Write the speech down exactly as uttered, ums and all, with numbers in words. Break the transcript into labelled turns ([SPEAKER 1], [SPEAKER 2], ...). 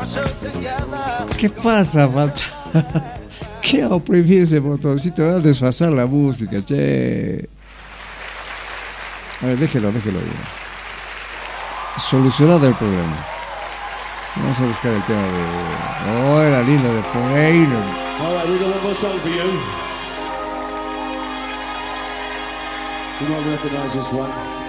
[SPEAKER 1] ¿Qué pasa, Falta? ¿Qué oprimir ese botoncito? Va a desfasar la música, che. A ver, déjelo, déjelo. Solucionado el problema. Vamos a buscar el tema de... Oh, era lindo de Poeira.
[SPEAKER 2] All right, we got one more song for you. You might recognize this one.